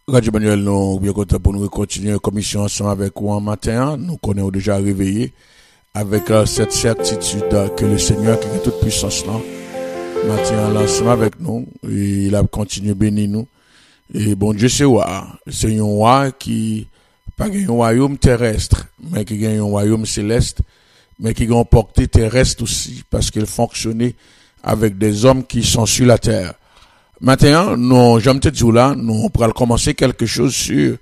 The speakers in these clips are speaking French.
Radio Manuel, nous bien content pour nous continuer la commission ensemble avec vous en matin. Nous connaissons déjà réveillés avec cette certitude que le Seigneur qui a toute puissance là, matin là ensemble avec nous, et il a continué bénir nous. Et bon Dieu c'est roi, c'est un roi qui pas un royaume terrestre, mais qui a un royaume céleste, mais qui a une portée terrestre aussi, parce qu'il fonctionnait avec des hommes qui sont sur la terre. Maintenant, nous, j'aime te dire là, nous pourrons commencer quelque chose sur,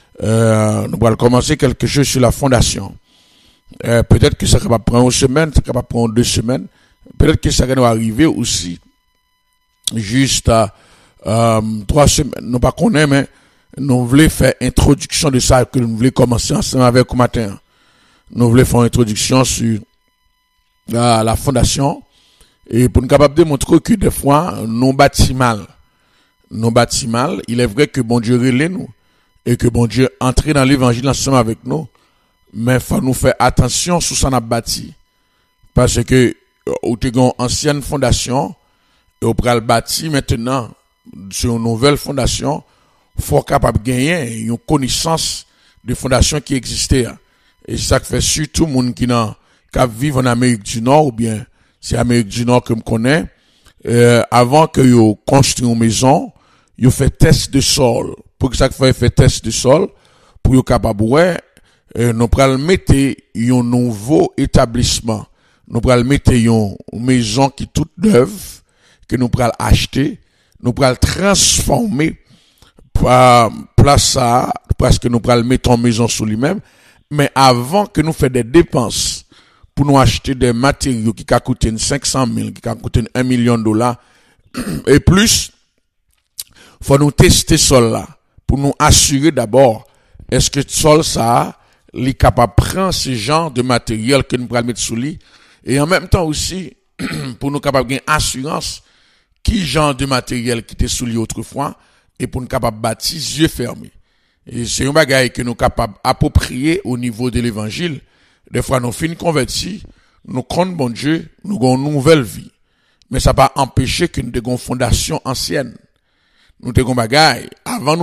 la fondation. Peut-être que ça va prendre une semaine, ça va prendre 2 semaines. Peut-être que ça va arriver aussi, juste à, 3 semaines. Nous pas connaître, mais nous voulons faire introduction de ça, que nous voulons commencer ensemble avec au matin. Nous voulons faire une introduction sur la fondation. Et pour nous capables de montrer que des fois, nous bâtis mal. Nous bâtis mal. Il est vrai que bon Dieu relève nous. Et que bon Dieu entre dans l'évangile ensemble avec nous. Mais faut nous faire attention sur ça n'a bâti. Parce que, ou t'es une ancienne fondation, et au pral bâti maintenant, sur une nouvelle fondation, faut capable de gagner une connaissance de fondation qui existait. Et ça fait surtout moun qui vivent en Amérique du Nord, ou bien, c'est Amérique du Nord que me connaît, avant que yo construise une maison, yo fait test de sol. Pour que ça fait test de sol, pour yo capable nous pral mettre un nouveau établissement. Nous pral mettre une maison qui toute neuve, que nous pral acheter, nous pral transformer par place ça, parce que nous pral mettre en maison sous lui-même, mais avant que nous fassions des dépenses pour nous acheter des matériaux qui a coûté 500 000, qui a coûté $1 million, et plus, faut nous tester sol là, pour nous assurer d'abord, est-ce que sol ça, il est capable de prendre ce genre de matériel que nous pourrons mettre sous lui, et en même temps aussi, pour nous capable de gagner assurance, qui genre de matériel qui était sous lui autrefois, et pour nous capable de bâtir yeux fermés. Et c'est un bagage que nous capables d'approprier au niveau de l'évangile. Des fois, nous finissons convertis, nous comptons bon Dieu, nous avons une nouvelle vie. Mais ça va empêcher que nous ayons une fondation ancienne. Nous avons un bagage, avant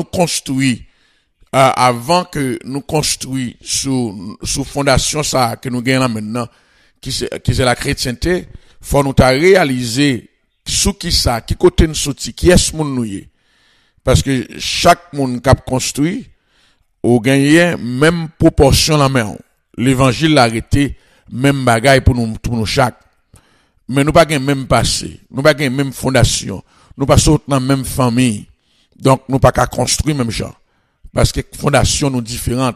que nous construisons sous fondation ça, que nous gagnons là maintenant, qui c'est la chrétienté, faut nous réaliser sous qui ça, qui côté nous sorti, qui est-ce moun nous y. Parce que chaque monde qui a construit, ou gagné même proportion la main. L'évangile l'a arrêté, même bagaille pour nous chaque. Mais nous pas gain même passé, nous pas gain même fondation, nous pas sortir dans même famille. Donc nous pas qu'à construire même genre. Parce que fondation nous différentes.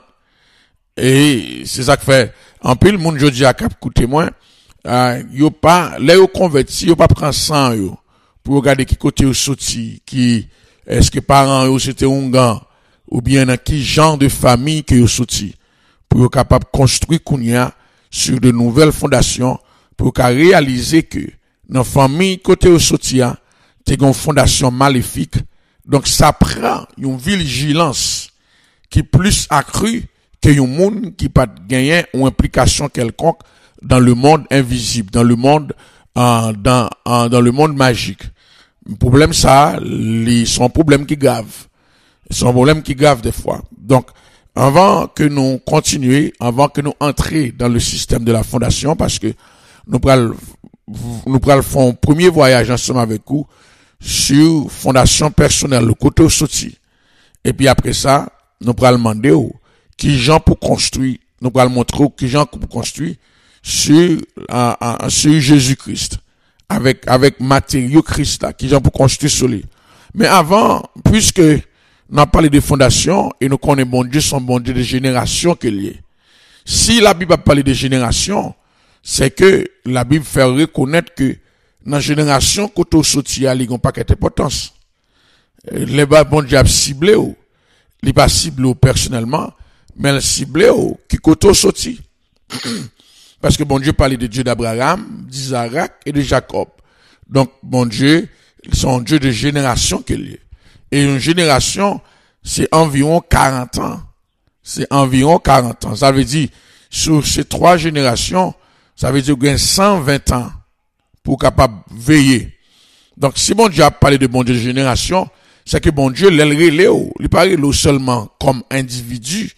Et c'est ça que fait en pile monde jodi a cap écouter moi, yo pas les yo converti, yo pas prend sang yo pour regarder qui côté yo sorti, qui est-ce que parents yo c'était Ongan ou bien dans qui genre de famille que yo sorti. Pour être capable de construire Kounia sur de nouvelles fondations, pour réaliser que dans la famille côté au sotia, t'es une fondation maléfique. Donc ça prend une vigilance qui est plus accrue que un monde qui pas gagner ou implication quelconque dans le monde invisible, dans le monde dans le monde magique. Le problème ça, c'est un problème qui grave. C'est un problème qui grave des fois. Donc avant que nous continuions, avant que nous entrions dans le système de la fondation, parce que nous prenons faire un premier voyage ensemble avec vous sur fondation personnelle, le côté au sorti. Et puis après ça, nous prenons demander qui gens pour construire, nous prenons montrer qui gens pour construire sur Jésus-Christ, avec matériaux Christ là, qui gens pour construire sur lui. Mais avant, puisque nous avons parlé de fondation et nous connaissons bon Dieu, son bon Dieu de génération qu'il y est. Si la Bible a parlé de génération, c'est que la Bible fait reconnaître que dans la génération, quand on sortit, il n'y a pas d'importance. Les bon Dieu a ciblé, il n'est pas ciblé personnellement, mais il a ciblé qui quand on sortit. Parce que bon Dieu parlait de Dieu d'Abraham, d'Isaac et de Jacob. Donc, bon Dieu, c'est un Dieu de génération qu'il est. Et une génération, c'est environ 40 ans. C'est environ 40 ans. Ça veut dire, sur ces 3 générations, ça veut dire qu'il y a 120 ans pour capable veiller. Donc, si bon Dieu a parlé de bon Dieu de génération, c'est que bon Dieu, il parle seulement comme individu,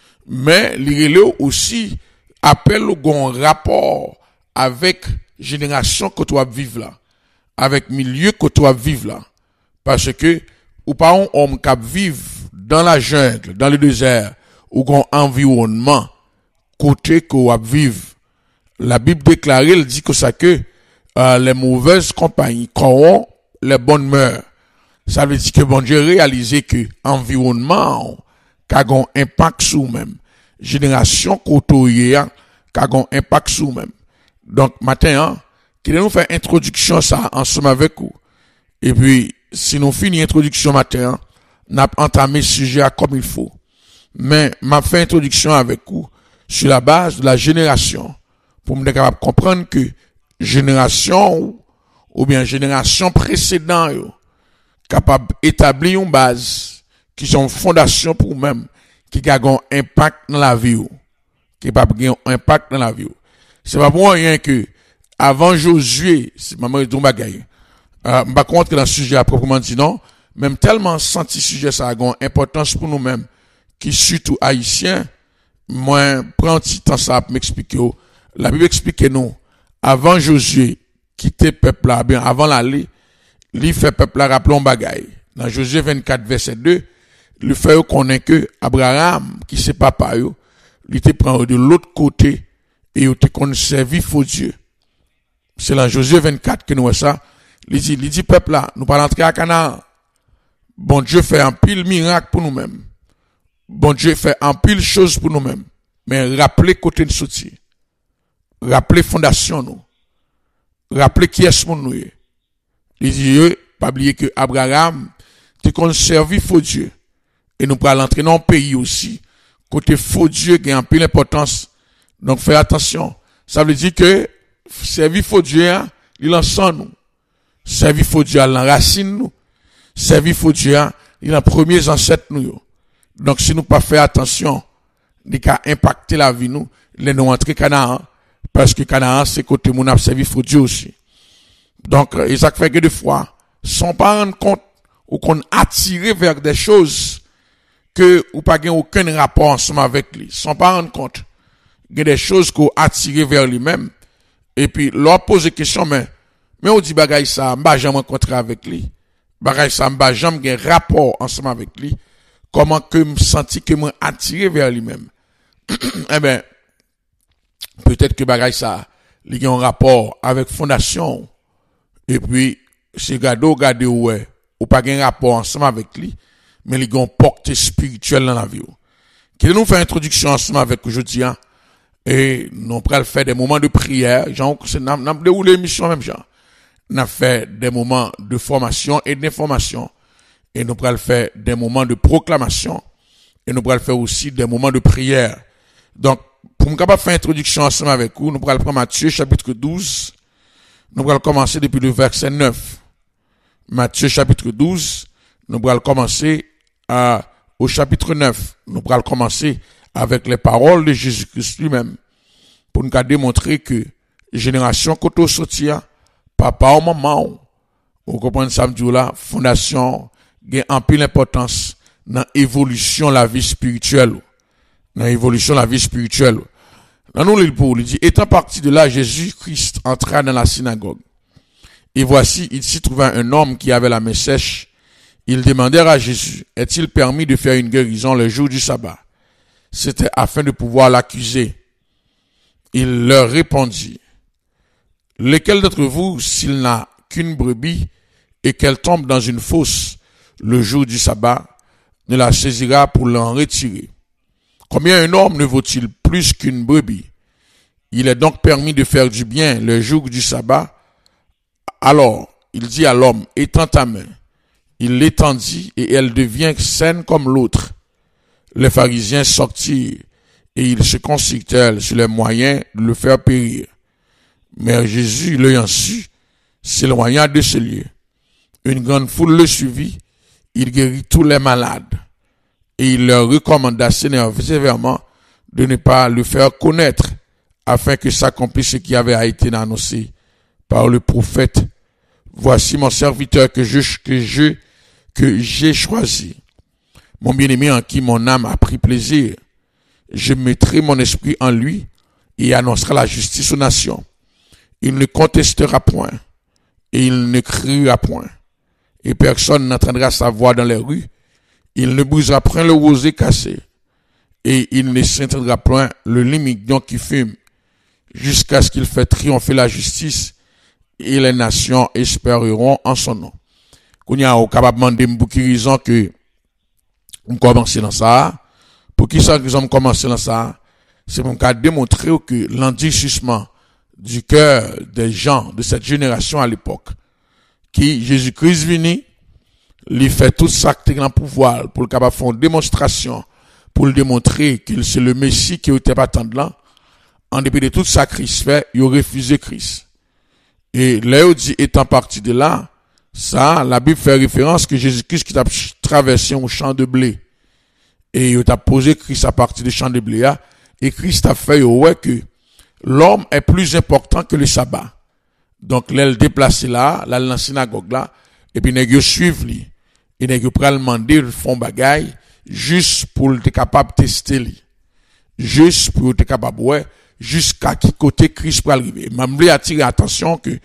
mais il aussi appelle au rapport avec génération que tu vas vivre là, avec milieu que tu vas vivre là. Parce que, ou pas un homme qui vivre dans la jungle, dans le désert, ou un environnement, côté qu'on va vivre. La Bible déclare, elle dit que ça que, les mauvaises compagnies corrompent les bonnes mœurs. Ça veut dire que bon Dieu réalisé que environnement, a un impact sur même. Génération côtoyée, a un impact sur même. Donc, matin, qui nous faire introduction ça ensemble avec vous. Et puis, si nous finissons l'introduction matin, n'a entamé le sujet comme il faut. Mais, m'a fait introduction avec vous sur la base de la génération. Pour me capable de comprendre que génération ou bien génération précédente, capable d'établir une base qui sont fondation pour même, qui a un impact dans la vie, qui a un impact dans la vie. C'est pas pour rien que, avant Josué, c'est maman et bagaille. Par contre, que dans le sujet à proprement dit non, même tellement senti sujet ça a une importance pour nous-mêmes, qui surtout haïtiens, moi, prends un petit temps ça pour m'expliquer. La Bible explique nous, avant Josué, quitter peuple là, bien, avant l'aller, il fait peuple là rappeler un bagaille. Dans Josué 24, verset 2, le fait connaît que Abraham, qui c'est papa yo, il te prend de l'autre côté, et il te connaît servi faux Dieu. C'est dans Josué 24 que nous voyons ça. Il dit, peuple là, nous pas rentrer à Canaan. Bon Dieu fait un pile miracle pour nous-mêmes. Bon Dieu fait un pile chose pour nous-mêmes. Mais rappelez côté de soutien. Rappelez fondation nous. Rappelez qui est-ce mon nous. Il dit, pas oublier que Abraham, te connaît servi faux Dieu. Et nous pas rentrer dans un pays aussi. Côté faux Dieu qui a un pile importance. Donc, faites attention. Ça veut dire que, servir faux Dieu, il en sent nous. Servir faux Dieu, il en racine nous. Servir faux Dieu, il en premiers ancêtres nous. Donc, si nous pas fait attention, il a impacté la vie nous, les nous entrer Canaan, parce que Canaan, c'est côté mon a servi faux Dieu aussi. Donc, Isaac fait que des fois, sans pas rendre compte, ou qu'on attiré vers des choses, que, ou pas gain aucun rapport ensemble avec lui, sans pas rendre compte. Il y a des choses qu'on attire vers lui-même. Et puis, leur pose des questions, mais on dit bagay ça, m'ba jamais rencontrer avec lui. Bagay ça, m'ba jamais un rapport ensemble avec lui. Comment que me senti que moi attiré vers lui-même. Eh ben, peut-être que bagay ça, il y a un rapport avec fondation. Et puis, c'est gade ouais, ou pas un rapport ensemble avec lui, mais il y a un portée spirituelle dans la vie. Qui nous fait introduction ensemble avec aujourd'hui, hein? Et nous allons faire des moments de prière. Genre, nous avons déroulé l'émission même genre. Nous avons fait des moments de formation et d'information. Et nous allons faire des moments de proclamation. Et nous allons faire aussi des moments de prière. Donc, pour nous capable faire introduction ensemble avec vous, nous allons prendre Matthieu chapitre 12. Nous allons commencer depuis le verset 9. Matthieu chapitre 12. Nous allons commencer au chapitre 9. Nous allons commencer avec les paroles de Jésus-Christ lui-même, pour nous démontrer que génération koto sotia, papa ou maman, vous comprenez ça me dit là, fondation, gagne en pile importance dans l'évolution de la vie spirituelle. Dans l'évolution de la vie spirituelle. Dans nous, il dit, étant parti de là, Jésus-Christ entra dans la synagogue. Et voici, il s'y trouva un homme qui avait la main sèche. Ils demandèrent à Jésus, est-il permis de faire une guérison le jour du sabbat? C'était afin de pouvoir l'accuser. Il leur répondit, lequel d'entre vous, s'il n'a qu'une brebis et qu'elle tombe dans une fosse le jour du sabbat, ne la saisira pour l'en retirer? Combien un homme ne vaut-il plus qu'une brebis? Il est donc permis de faire du bien le jour du sabbat. Alors, il dit à l'homme, étends ta main. Il l'étendit et elle devient saine comme l'autre. Les pharisiens sortirent et ils se consultèrent sur les moyens de le faire périr. Mais Jésus, l'ayant su, s'éloigna de ce lieu. Une grande foule le suivit, il guérit tous les malades. Et il leur recommanda sévèrement de ne pas le faire connaître, afin que s'accomplisse ce qui avait été annoncé par le prophète. Voici mon serviteur que je que j'ai choisi, mon bien-aimé en qui mon âme a pris plaisir. Je mettrai mon esprit en lui et annoncera la justice aux nations. Il ne contestera point et il ne criera point. Et personne n'entendra sa voix dans les rues. Il ne brisera point le rosier cassé. Et il ne s'entendra point le limignon qui fume, jusqu'à ce qu'il fait triompher la justice, et les nations espéreront en son nom. Qu'on y a au capable demander pour qui raison que on commence dans ça. Pour qui ça qu'ils ont commencé dans ça? C'est pour qu'à démontrer que l'endurcissement du cœur des gens de cette génération à l'époque, qui Jésus-Christ vini, lui fait tout ça qui est en pouvoir pour le capable faire une démonstration, pour le démontrer qu'il c'est le Messie qui était pas tant de là. En dépit de tout ça Christ fait, il a refusé Christ. Et là, il dit, étant parti de là, ça, la Bible fait référence que Jésus-Christ qui a traversé un champ de blé. Et il a posé Christ à partir du champ de blé, et Christ a fait, ouais, que l'homme est plus important que le sabbat. Donc, là, il déplacé là, dans la synagogue là, et puis, il suivre lui. Et il a demander, le fond bagaille, juste pour être capable de tester lui. Juste pour être capable, ouais, jusqu'à qui côté Christ pour arriver. Je voulais attirer attention que,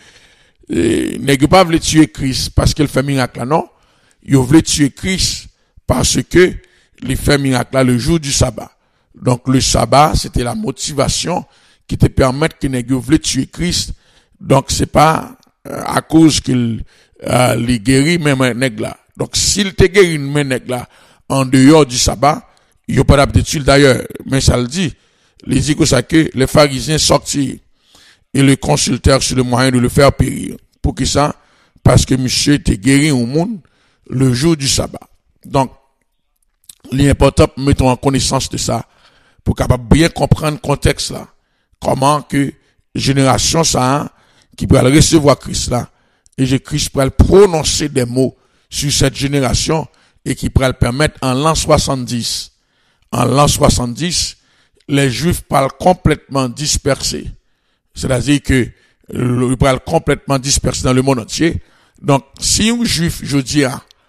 n'est pas voulu tuer Christ parce qu'il fait miracle là, non. Il voulait tuer Christ parce que, il fait miracle là le jour du sabbat. Donc, le sabbat, c'était la motivation qui te permet que n'est voulait tuer Christ. Donc, c'est pas, à cause qu'il, les guérit même un nègre là. Donc, s'il te guérit une nègre là, en dehors du sabbat, il n'y a pas d'aptitude d'ailleurs. Mais ça le dit. Il dit que ça que les pharisiens sortirent et le consultèrent sur le moyen de le faire périr. Pour que ça? Parce que monsieur était guéri au monde le jour du sabbat. Donc, l'important, mettons en connaissance de ça, pour capable bien comprendre le contexte là. Comment que génération ça, qui peut recevoir Christ là, et Christ peut prononcer des mots sur cette génération, et qui pourrait le permettre en l'an 70. En l'an 70, les Juifs parlent complètement dispersés. C'est-à-dire que ils parlent complètement dispersés dans le monde entier. Donc, si un Juif, je dis,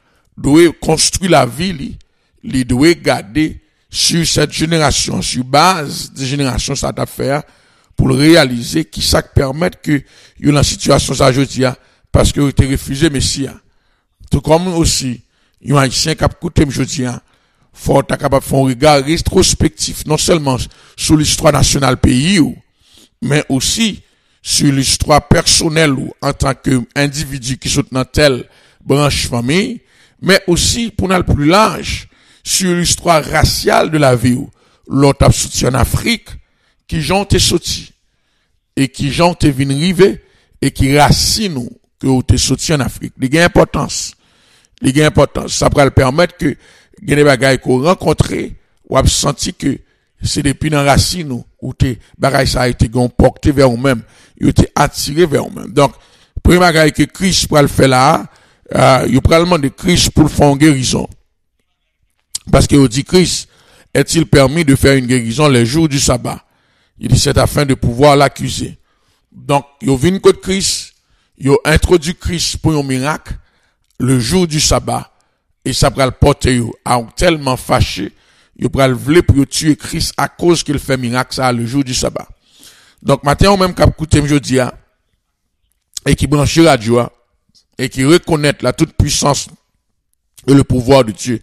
doit construire la vie, il doit garder sur cette génération, sur base de génération, ça t'a fait, pour le réaliser, qui ça permet que, il y a une situation, ça, je dis, parce que il était refusé Messie. Tout comme aussi, il y a un haïtien qui a écouté, je dis, faut être capable de faire un regard rétrospectif, non seulement sur l'histoire nationale pays, mais aussi sur l'histoire personnelle ou en tant qu'individu qui sont dans telle branche famille, mais aussi pour aller plus large sur l'histoire raciale de la vie où l'autre a sorti en Afrique, qui j'ont été sorti et qui j'ont été venu river et qui racine nous que ont été sorti en Afrique. Il y a importance. Il y a importance. Ça pourrait permettre que des bagailles qu'on rencontrer ou a senti que c'est depuis dans racine où tes bagailles ça a été porté vers nous-mêmes, il a été attiré vers nous-mêmes. Donc, premier bagaille que Christ pourrait le faire là, il pourrait demander Christ pour faire une guérison. Parce qu'il dit Christ, est-il permis de faire une guérison les jours du sabbat? Il dit c'est afin de pouvoir l'accuser. Donc, il vient de Christ, il a introduit Christ pour un miracle le jour du sabbat. Et ça pourrait le porter à tellement fâché, il pourrait le vouloir pour tuer Christ à cause qu'il fait miracle ça le jour du sabbat. Donc, maintenant, même qu'à écouter jeudi, et qui branche radio, et qui reconnaît la toute puissance et le pouvoir de Dieu,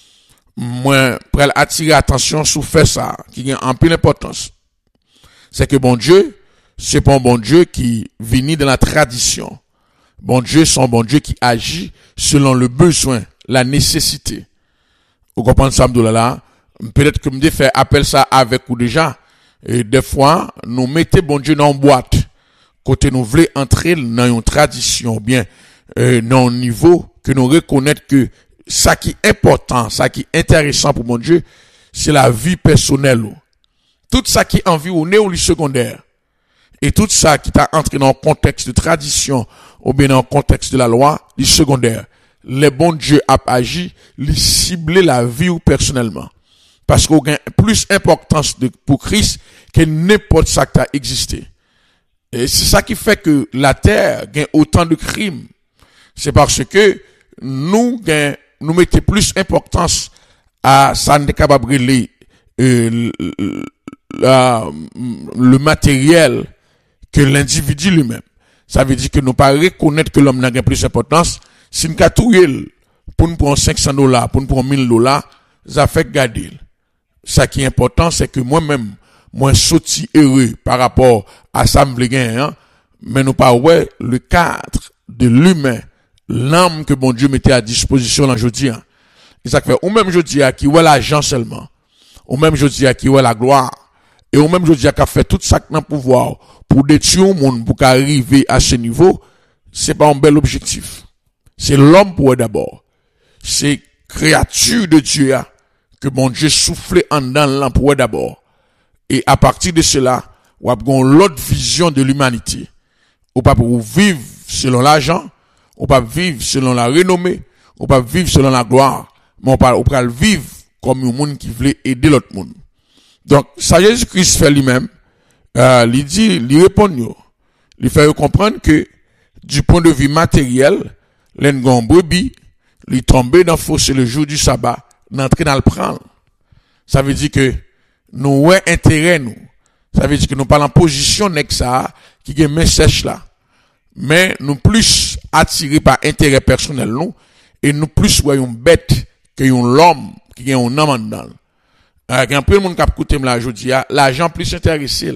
moi, pour attirer attention sur fait ça, qui a un peu d'importance. C'est que bon Dieu, c'est pas un bon Dieu qui vient dans la tradition. Bon Dieu, c'est un bon Dieu qui agit selon le besoin, la nécessité. Vous comprenez ça, là? Peut-être que me fait appel ça avec ou déjà. Et des fois, nous mettons bon Dieu dans une boîte. Côté nous voulons entrer dans une tradition, bien, dans un niveau que nous reconnaissons que ça qui est important, ça qui est intéressant pour mon Dieu, c'est la vie personnelle. Tout ça qui est environné ou le secondaire. Et tout ça qui t'a entré dans le contexte de tradition ou bien dans le contexte de la loi, le secondaire. Les bons dieux a agi, les cibler la vie ou personnellement. Parce qu'on a plus d'importance pour Christ que n'importe ça qui a existé. Et c'est ça qui fait que la terre gagne autant de crimes. C'est parce que nous mettons plus importance à ça n'est capable de le matériel que l'individu lui-même. Ça veut dire que nous pas reconnaître que l'homme n'a pas plus d'importance. Si nous avons pour nous prendre $500, pour nous prendre $1000, ça fait garder. Ça qui est important, c'est que moi-même, moi, sorti heureux par rapport à ça, hein, mais nous pas ouais le cadre de l'humain, l'âme que bon Dieu mettait à disposition là aujourd'hui. Et ça fait, ou même je dis à qui ouais l'argent seulement, ou même je dis à qui ouais la gloire, et ou même je dis à qui a fait tout ça dans le pouvoir pour détruire le monde, pour qu'arriver à ce niveau, c'est pas un bel objectif. C'est l'homme pour d'abord. C'est créature de Dieu que bon Dieu souffle en dedans l'homme pour d'abord. Et à partir de cela, on a l'autre vision de l'humanité. On pas pour vivre selon l'argent, on pas vivre selon la renommée, on pas vivre selon la gloire, mais on pas vivre comme un monde qui veut aider l'autre monde. Donc, ça Jésus-Christ fait lui-même, il dit, il répond, il fait comprendre que, du point de vue matériel, l'engon brebis, il tombe dans le fossé le jour du sabbat, d'entrer dans le prendre. Ça veut dire que, nous, ouais, intérêt, nous. Ça veut dire que nous parlons en position, n'est-ce ça, qui est main sèche là. Mais, nous plus attirés par intérêt personnel, nous, et nous plus voyons bête que l'homme, qui est un homme en dedans. Un peu de monde qui a écouté là aujourd'hui, l'argent plus intéressé.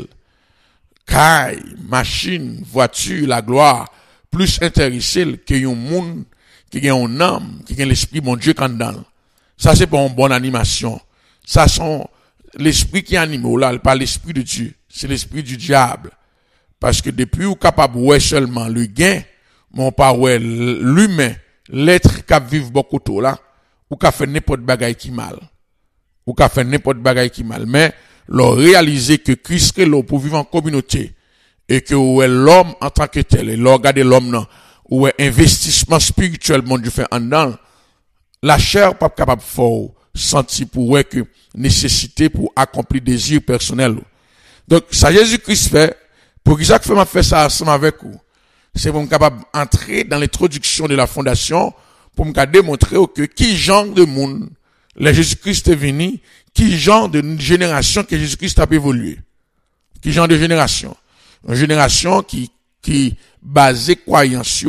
Caille, machine, voiture, la gloire, plus intéressé que un monde qui a un âme, qui a l'esprit mon Dieu quand dedans. Ça c'est pas une bonne animation. Ça sont l'esprit qui anime là, pas l'esprit de Dieu, c'est l'esprit du diable. Parce que depuis ou capable ouais seulement le gain, mon pas ouais l'humain, l'être qui vivre beaucoup tôt là, ou qui fait n'importe bagaille qui mal. Ou qu'a fait n'importe bagaille qui mal, mais leur réaliser que Christ est là pour vivre en communauté et que où est l'homme en tant que tel et leur regarder l'homme là où est investissement spirituel mon Dieu fait en dedans, la chair pas capable fort sentir pour ouais que nécessité pour accomplir des désirs personnels. Donc ça Jésus-Christ fait pour que ça fait m'a fait ça ensemble avec vous. C'est pour me capable entrer dans l'introduction de la fondation pour me démontrer que qui genre de monde le Jésus-Christ est venu, qui genre de génération que Jésus-Christ a évolué? Qui genre de génération? Une génération qui basée croyance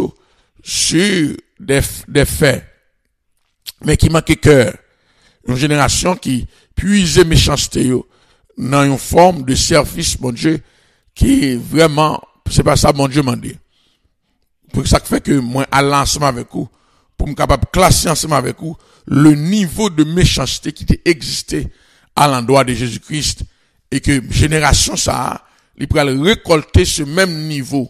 sur des faits, mais qui manque cœur. Une génération qui puise méchanceté dans une forme de service, mon Dieu, qui est vraiment, c'est pas ça, mon Dieu m'a dit. Pour ça fait que moi, à l'ensemble avec vous, pour me capable classer ensemble avec vous, le niveau de méchanceté qui existait à l'endroit de Jésus-Christ et que génération ça, il pourrait récolter ce même niveau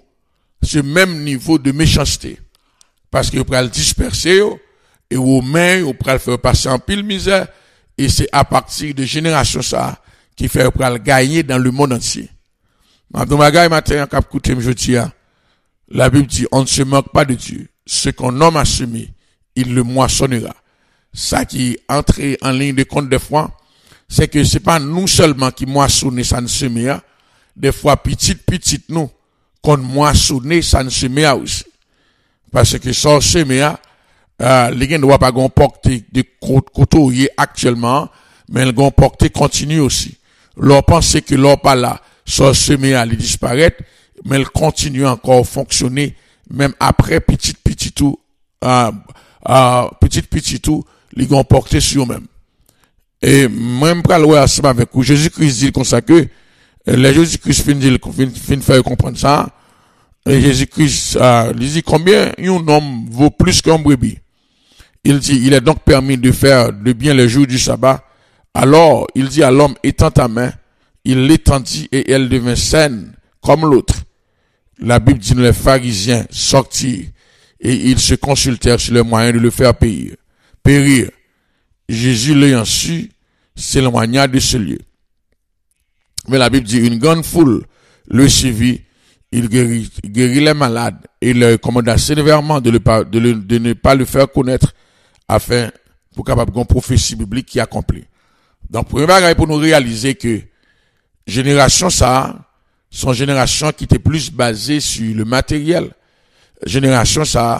de méchanceté. Parce qu'il pourrait le disperser et aux mains, il pourrait le faire passer en pile misère et c'est à partir de génération ça qui fait pour le gagner dans le monde entier. Maintenant, matin, quand écoutez, je dis, la Bible dit, on ne se moque pas de Dieu. Ce qu'on homme a semé, il le moissonnera. Ça qui entre en ligne de compte des fois, c'est que c'est pas nous seulement qui moissonnons ça ne semé, des fois petit nous, qu'on moissonne ça ne semé aussi. Parce que ça semé, les gens ne doivent pas porter de côtoyer actuellement, mais ils vont porter continue aussi. Leur penser que leur pas là, ça semé il disparaît, mais il continue encore à fonctionner, même après petit tout, petit tout, ils vont porter sur eux-mêmes. Et même pour le ensemble avec vous, Jésus-Christ dit comme ça que, Jésus-Christ fin faire comprendre ça, et Jésus-Christ, il dit combien un homme vaut plus qu'un brebis. Il dit, il est donc permis de faire de bien le jour du sabbat. Alors, il dit à l'homme, étends ta main, il l'étendit et elle devint saine comme l'autre. La Bible dit, les pharisiens sortirent et ils se consultèrent sur les moyens de le faire périr. Jésus l'ayant su, s'éloigna de ce lieu. Mais la Bible dit, une grande foule le suivit, il guérit les malades et il leur recommanda sévèrement de ne pas le faire connaître afin pour capable une prophétie biblique qui accomplit. Donc, premier bagage pour nous réaliser que génération ça, son génération qui était plus basée sur le matériel. Génération ça,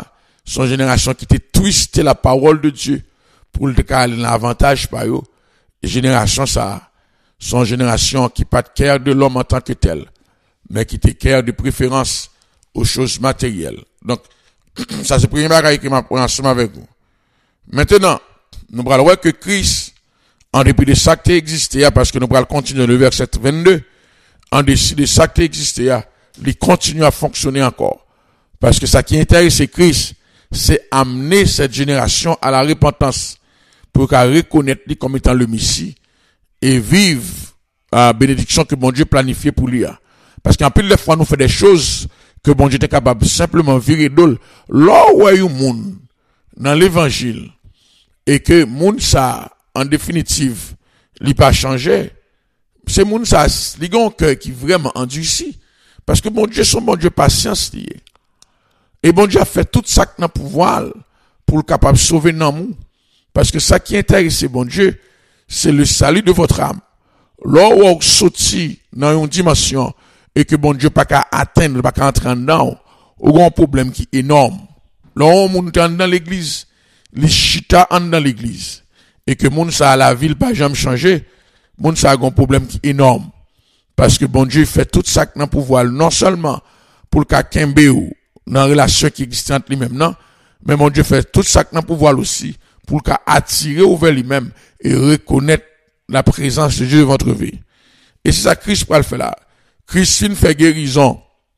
son génération qui était twisté la parole de Dieu pour le décaler l'avantage par eux. Et génération ça, son génération qui pas de cœur de l'homme en tant que tel, mais qui était cœur de préférence aux choses matérielles. Donc, ça c'est le premier bagage que je prends ensemble avec vous. Maintenant, nous allons voir que Christ, en dépit de ça qui existait, parce que nous allons continuer le verset 22, en dépit de ça qui existait, il continue à fonctionner encore. Parce que ça qui intéresse Christ, c'est amener cette génération à la repentance pour qu'elle reconnaisse lui comme étant le Messie et vive la bénédiction que bon Dieu planifié pour lui. Parce qu'en pile de fois, nous faisons des choses que bon Dieu était capable de simplement virer d'ol. Là où il y a un monde dans l'évangile et que monde ça, en définitive, il pas changé, c'est monde ça, il y a un cœur qui vraiment endurci. Parce que bon Dieu, son bon Dieu patience lié. Et bon Dieu a fait tout ça dans le pouvoir pour le capable de sauver nous. Parce que ça qui intéresse bon Dieu, c'est le salut de votre âme. Là où on sorti dans une dimension et que bon Dieu pas qu'à atteindre, pas qu'à entrer dedans, on a un problème qui est énorme. Là où on est dans l'église, les chita entrent dans l'église. Et que moun ça à la ville pas jamais changé, moun ça a un problème qui est énorme. Parce que bon Dieu fait tout ça dans le pouvoir, non seulement pour le cas Kembe ou dans la relation qui existe entre lui-même, non, mais bon Dieu fait tout ça dans le pouvoir aussi pour le cas attirer vers lui-même et reconnaître la présence de Dieu dans votre vie. Et c'est ça que Christ peut le faire là. Christ fait guérison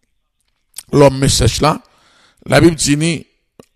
l'homme message là. La Bible dit,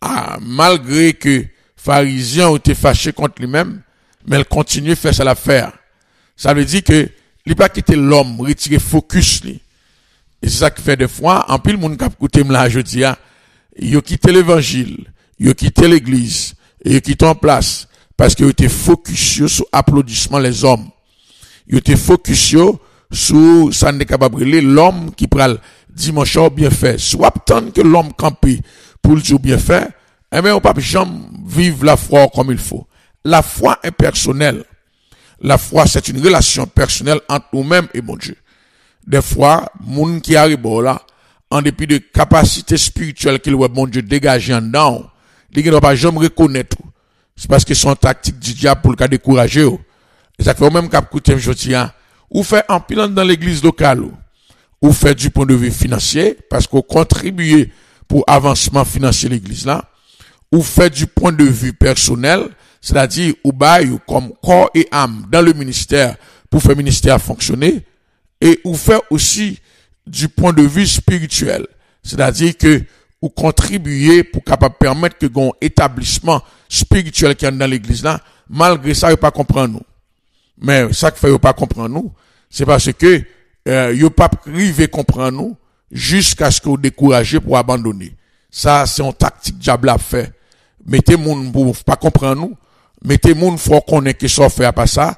malgré que pharisiens ont été fâchés contre lui-même, mais il continue à faire ça l'affaire. Ça veut dire que il pas quitter l'homme, retirer focus li. Et c'est ça qui fait des fois, en pile monde k'ap koute m'la jodi a, yo quitté l'évangile, yo quitté l'église, et yo quitté en place parce que yo était focus sur applaudissement les hommes. Yo était focus sur ça n'est capable l'homme qui pral dimanche bien fait. Soit tant que l'homme campé pour le bien faire, eh bien on pas jamais vivre la foi comme il faut. La foi est personnelle. La foi, c'est une relation personnelle entre nous-mêmes et mon Dieu. Des fois, moun qui arrive là, en dépit de capacité spirituelle qu'il voit bon Dieu dégager en dedans, il ne doit pas jamais reconnaître. C'est parce que son tactique du diable pour le cas décourager. Et ça fait au même cap coûter aujourd'hui, ou fait en pile dans l'église locale, ou fait du point de vue financier, parce qu'on contribue pour avancement financier de l'église là, ou fait du point de vue personnel, c'est-à-dire ou bail comme corps et âme dans le ministère pour faire le ministère fonctionner, et ou fait aussi du point de vue spirituel, c'est-à-dire que ou contribuer pour capable permettre que gon établissement spirituel qui est dans l'église là, malgré ça, il pas comprendre nous. Mais ça qui fait pas comprendre nous, c'est parce que il pas arrivé comprendre nous jusqu'à ce que vous découragez pour abandonner. Ça c'est une tactique diable à faire. Mettez moun pour pas comprendre nous, mettez moun faut connaître que ça fait pas ça.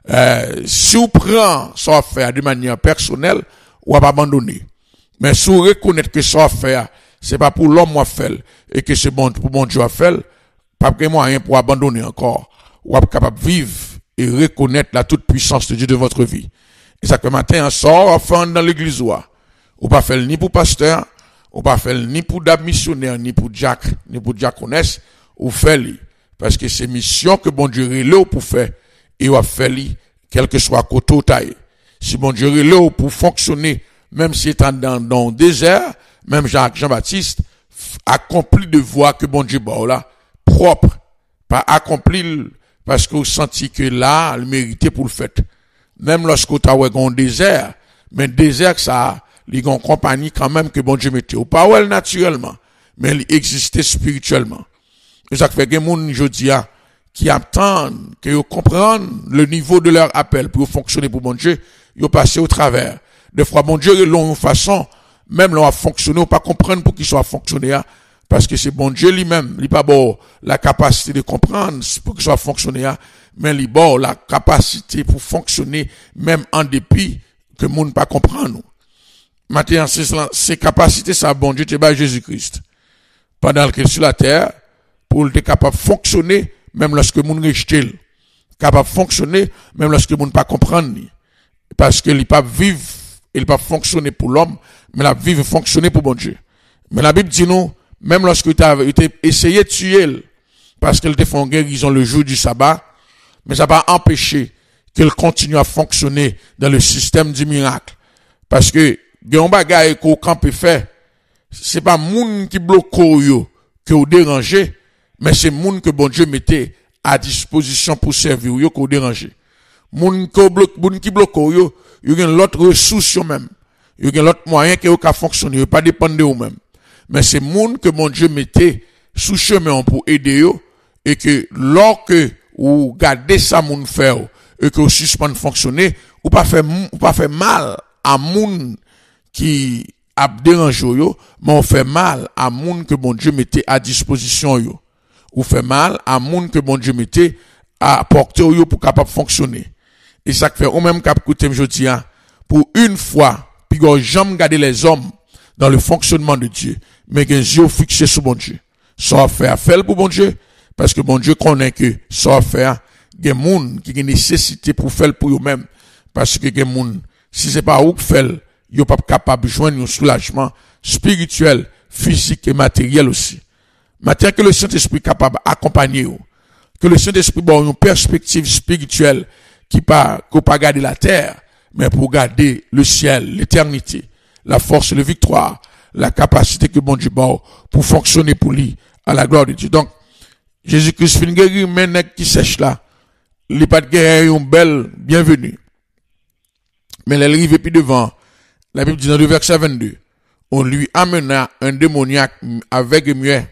Si vous prenez ça faire de manière personnelle, ou pas abandonner. Mais si vous reconnaissez que ça fait c'est pas pour l'homme à faire et que c'est bon pour mon Dieu à faire, pas vraiment rien pour abandonner encore. Ou être capable de vivre et reconnaître la toute puissance de Dieu de votre vie. Et ça que matin, on sort enfin dans l'église ou pas faire ni pour pasteur, ou pas faire ni pour dab missionnaire, ni pour Jack, ni pour diaconesse, ou faire parce que c'est mission que bon Dieu relève pour faire et ou faire quel que soit côté taille. Si bon Dieu relève pour fonctionner, même si étant dans le désert, même Jean-Baptiste accomplit de voix que bon Dieu là propre, pas accompli parce qu'on sentit que là, il méritait pour le fait. Même lorsqu'on t'a un désert, mais désert ça, il y a une compagnie quand même que bon Dieu mettait au pas well naturellement, mais il existait spirituellement. Et ça fait que les gens aujourd'hui qui attendent que vous comprennent le niveau de leur appel pour fonctionner pour bon Dieu, ils passent au travers. Des fois, bon Dieu, ils ont une façon, même là, à fonctionner, ou pas comprendre pour qu'ils soient fonctionner, parce que c'est bon Dieu lui-même, il pas bon la capacité de comprendre pour qu'il soit fonctionner, mais il bon la capacité pour fonctionner, même en dépit que le monde pas comprendre. Maintenant, c'est capacité, ça, bon Dieu, c'est Jésus-Christ. Pendant qu'il est sur la terre, pour être capable de fonctionner, même lorsque le monde rejette, capable de fonctionner, même lorsque le monde pas comprendre, parce qu'il n'est pas vivre, il pas fonctionner pour l'homme, mais la vivre fonctionner pour bon Dieu. Mais la Bible dit nous, même lorsque tu as essayé de tuer, parce qu'elle te fait une guérison le jour du sabbat, mais ça va empêcher qu'elle continue à fonctionner dans le système du miracle. Parce que, gen bagay qu'on peut faire, c'est pas moun qui bloque yo, que vous dérangez, mais c'est moun que bon Dieu mettait à disposition pour servir yo, que vous dérangez. Moun qui bloque yo, yo gen l'autre ressource yo même. Yo gen l'autre moyen que yo ka fonctionner, yo pas dépendre de vous même. Mais c'est moun que bon Dieu mettait sous chemin pour aider yo, et que lorsque ou gardez ça moun faire, et que vous suspendez fonctionner, ou pas faire mal à moun qui a dérangé yo, mais on fait mal à moun que bon Dieu mettait à disposition yo. Ou fait mal à moun que bon Dieu mettait à porter yo pour capable fonctionner. Et ça fait au même cap côté jodi a pour une fois, puis go jamais garder les hommes dans le fonctionnement de Dieu, mais que yeux fixés sur bon Dieu. Ça faire pour bon Dieu parce que bon Dieu connaît que ça faire des moun qui ont nécessité pour faire pour eux-mêmes parce que des moun si c'est pas ou faire yo pas capable de joindre un soulagement spirituel, physique et matériel aussi. Maintenant que le Saint-Esprit est capable d'accompagner vous, que le Saint-Esprit donne une perspective spirituelle qui pas garder la terre, mais pour garder le ciel, l'éternité, la force, la victoire, la capacité que bon Dieu donne pour fonctionner pour lui à la gloire de Dieu. Donc, Jésus-Christ fait une guérir, mais nèg qui sèche là, il pas de guerre, une belle bienvenue. Mais elle arrive puis devant, la Bible dit dans le verset 22, on lui amena un démoniaque avec un muet,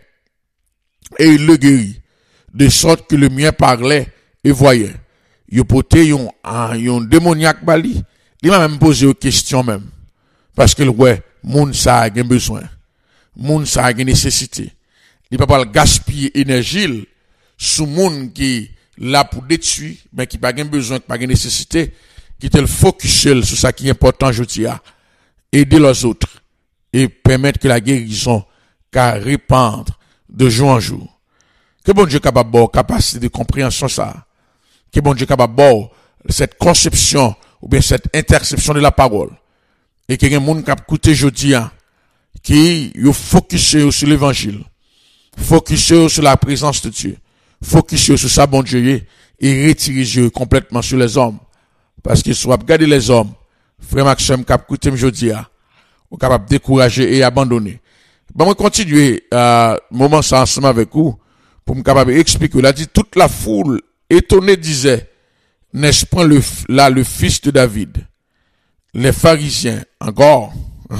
et il le guérit, de sorte que le muet parlait et voyait. Il poté yon démoniaque bali, il m'a même posé une question même. Parce que ouais, moun sa a besoin. Moun sa a nécessité. Il peut pas gaspiller énergie sous moun qui là pour détruire, mais qui pas besoin, qui pas nécessité, qui te le focus sur ça qui est important aujourd'hui à aider les autres et permettre que la guérison qu'à répandre de jour en jour. Que bon Dieu capable de capacité de compréhension ça. Que bon Dieu capable de cette conception ou bien cette interception de la parole. Et que gen moun k'ap koute jodi a qui yo focusé sur l'évangile. Focusé sur la présence de Dieu. Focusé sur sa bon Dieu et retirer Dieu complètement sur les hommes. Parce que soit regarder les hommes, frère Maxime k'ap koute jodi a, ou capable décourager et abandonner. Bon, on continuer moment ça ensemble avec vous pour me capable expliquer. Il a dit toute la foule étonnée disait, n'est-ce pas le fils de David? Les pharisiens encore,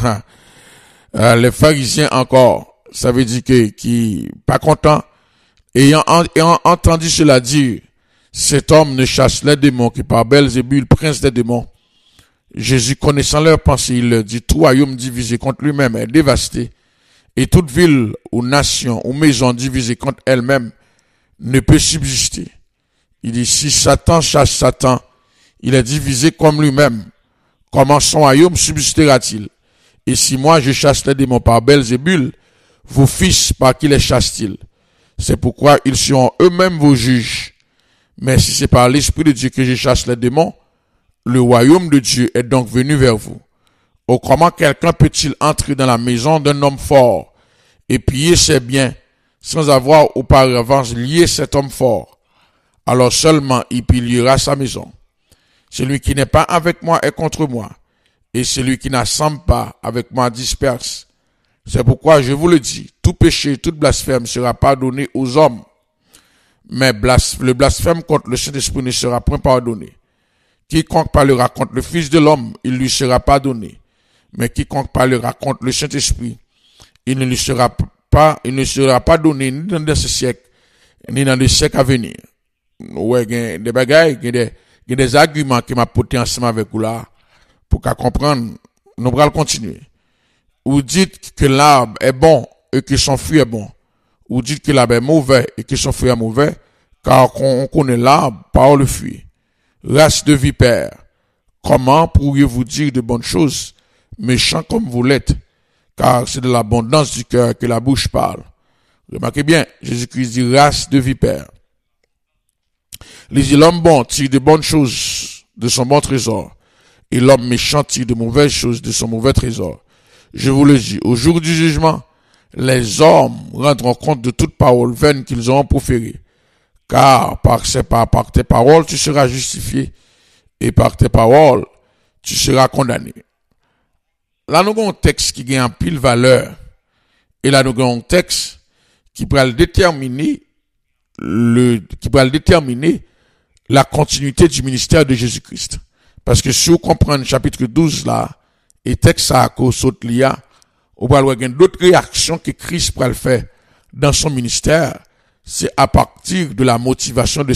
les pharisiens encore, ça veut dire que qui pas content, ayant entendu cela dire, cet homme ne chasse les démons que par Belzébul, prince des démons. Jésus, connaissant leurs pensées, il leur dit, tout royaume divisé contre lui-même est dévasté, et toute ville ou nation ou maison divisée contre elle-même ne peut subsister. Il dit, si Satan chasse Satan, il est divisé comme lui-même. Comment son royaume subsistera-t-il? Et si moi je chasse les démons par Belzébul, vos fils par qui les chassent-ils? C'est pourquoi ils seront eux-mêmes vos juges. Mais si c'est par l'Esprit de Dieu que je chasse les démons, le royaume de Dieu est donc venu vers vous. Oh, comment quelqu'un peut-il entrer dans la maison d'un homme fort et piller ses biens sans avoir auparavant lié cet homme fort? Alors seulement il pillera sa maison. Celui qui n'est pas avec moi est contre moi, et celui qui n'assemble pas avec moi disperse. C'est pourquoi je vous le dis, tout péché, toute blasphème sera pardonné aux hommes, mais le blasphème contre le Saint-Esprit ne sera point pardonné. Quiconque parlera contre le Fils de l'homme, il lui sera pardonné, mais quiconque parlera contre le Saint-Esprit, il ne sera pas donné ni dans ce siècle, ni dans le siècle à venir. Ouais, il y a des bagailles, il y a des arguments qui m'a porté ensemble avec vous là, pour qu'à comprendre, nous allons continuer. Vous dites que l'arbre est bon et que son fruit est bon. Vous dites que l'arbre est mauvais et que son fruit est mauvais, car on connaît l'arbre par le fruit. Race de vipères, comment pourriez-vous dire de bonnes choses, méchants comme vous l'êtes, car c'est de l'abondance du cœur que la bouche parle. Remarquez bien, Jésus-Christ dit race de vipères. L'homme bon tire de bonnes choses de son bon trésor, et l'homme méchant tire de mauvaises choses de son mauvais trésor. Je vous le dis, au jour du jugement, les hommes rendront compte de toute parole vaine qu'ils auront proférée. Car par tes paroles, tu seras justifié, et par tes paroles, tu seras condamné. Là, nous avons un texte qui a un pile valeur, et là, nous avons un texte qui peut déterminer la continuité du ministère de Jésus-Christ. Parce que si vous comprenez chapitre 12 là, et texte ça à cause de l'IA, on va voir d'autres réactions que Christ pourra le faire dans son ministère. C'est à partir de la motivation de